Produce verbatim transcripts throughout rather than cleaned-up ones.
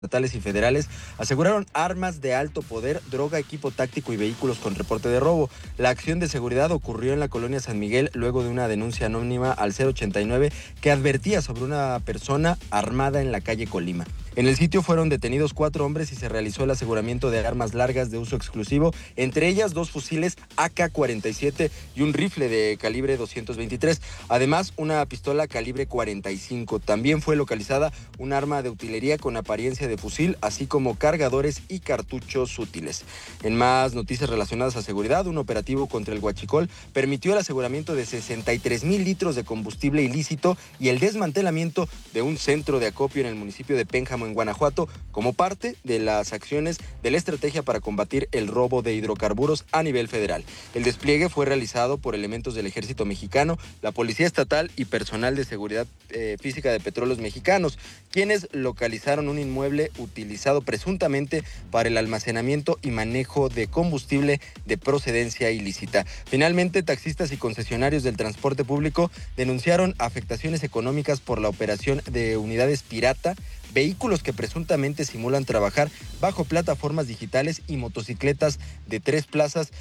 estatales y federales aseguraron armas de alto poder, droga, equipo táctico y vehículos con reporte de robo. La acción de seguridad ocurrió en la colonia San Miguel luego de una denuncia anónima al cero ochenta y nueve que advertía sobre una persona armada en la calle Colima. En el sitio fueron detenidos cuatro hombres y se realizó el aseguramiento de armas largas de uso exclusivo, entre ellas dos fusiles A K cuarenta y siete y un rifle de calibre doscientos veintitrés, además una pistola calibre cuarenta y cinco. También fue localizada un arma de utilería con apariencia de fusil, así como cargadores y cartuchos útiles. En más noticias relacionadas a seguridad, un operativo contra el huachicol permitió el aseguramiento de sesenta y tres mil litros de combustible ilícito y el desmantelamiento de un centro de acopio en el municipio de Pénjamo, en Guanajuato, como parte de las acciones de la estrategia para combatir el robo de hidrocarburos a nivel federal. El despliegue fue realizado por elementos del Ejército Mexicano, la Policía Estatal y personal de seguridad eh, física de Petróleos Mexicanos, quienes localizaron un inmueble utilizado presuntamente para el almacenamiento y manejo de combustible de procedencia ilícita. Finalmente, taxistas y concesionarios del transporte público denunciaron afectaciones económicas por la operación de unidades pirata, vehículos que presuntamente simulan trabajar bajo plataformas digitales y motocicletas de tres plazas.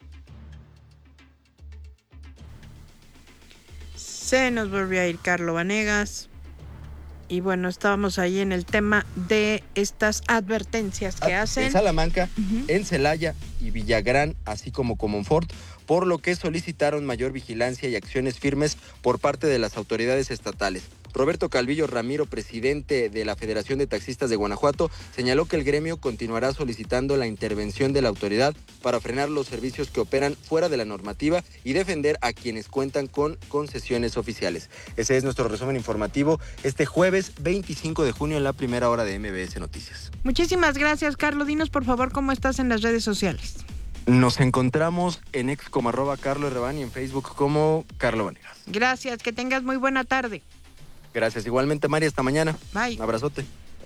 Se nos volvió a ir Carlo Vanegas. Y bueno, estábamos ahí en el tema de estas advertencias que hacen. En Salamanca, uh-huh. en Celaya y Villagrán, así como Comonfort, por lo que solicitaron mayor vigilancia y acciones firmes por parte de las autoridades estatales. Roberto Calvillo Ramiro, presidente de la Federación de Taxistas de Guanajuato, señaló que el gremio continuará solicitando la intervención de la autoridad para frenar los servicios que operan fuera de la normativa y defender a quienes cuentan con concesiones oficiales. Ese es nuestro resumen informativo este jueves veinticinco de junio en la primera hora de M B S Noticias. Muchísimas gracias, Carlos. Dinos, por favor, cómo estás en las redes sociales. Nos encontramos en ex como arroba Carlos Revan y en Facebook como Carlo Vanegas. Gracias, que tengas muy buena tarde. Gracias, igualmente, Mari, hasta mañana. Bye. Un abrazote.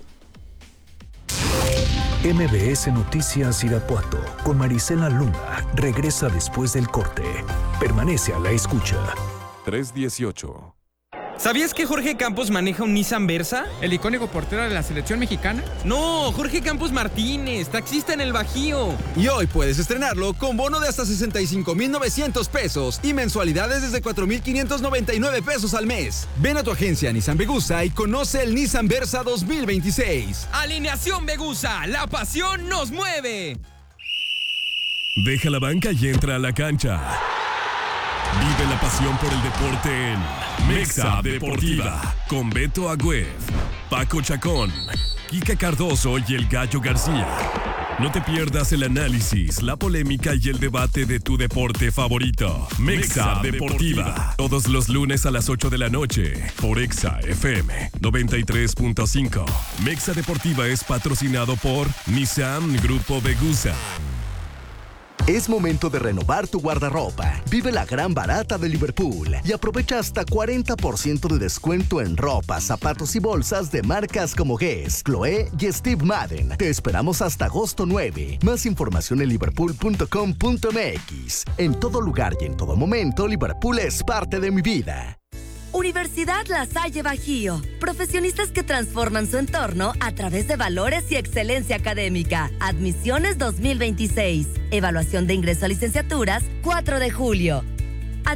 M B S Noticias Irapuato con Marisela Luna regresa después del corte. Permanece a la escucha. tres dieciocho. ¿Sabías que Jorge Campos maneja un Nissan Versa? ¿El icónico portero de la selección mexicana? No, Jorge Campos Martínez, taxista en el Bajío. Y hoy puedes estrenarlo con bono de hasta sesenta y cinco mil novecientos pesos y mensualidades desde cuatro mil quinientos noventa y nueve pesos al mes. Ven a tu agencia Nissan Vegusa y conoce el Nissan Versa dos mil veintiséis. Alineación Vegusa, la pasión nos mueve. Deja la banca y entra a la cancha. Vive la pasión por el deporte en Mexa Deportiva, con Beto Agüed, Paco Chacón, Kika Cardoso y el Gallo García. No te pierdas el análisis, la polémica y el debate de tu deporte favorito. Mexa Deportiva, todos los lunes a las ocho de la noche, por Exa F M noventa y tres punto cinco. Mexa Deportiva es patrocinado por Nissan Grupo Vegusa. Es momento de renovar tu guardarropa. Vive la gran barata de Liverpool y aprovecha hasta cuarenta por ciento de descuento en ropa, zapatos y bolsas de marcas como Guess, Chloé y Steve Madden. Te esperamos hasta agosto nueve. Más información en liverpool punto com punto m x. En todo lugar y en todo momento, Liverpool es parte de mi vida. Universidad La Salle Bajío. Profesionistas que transforman su entorno a través de valores y excelencia académica. Admisiones dos mil veintiséis. Evaluación de ingreso a licenciaturas cuatro de julio.